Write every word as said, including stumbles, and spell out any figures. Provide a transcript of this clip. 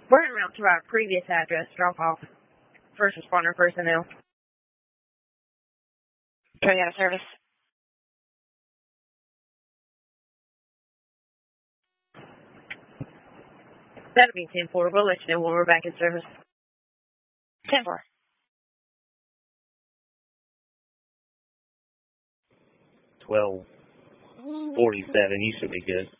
We're en route to our previous address. Drop off first responder personnel. Carry out of service. That'll be ten four. We'll let you know when we're back in service. ten four. twelve forty-seven. You should be good.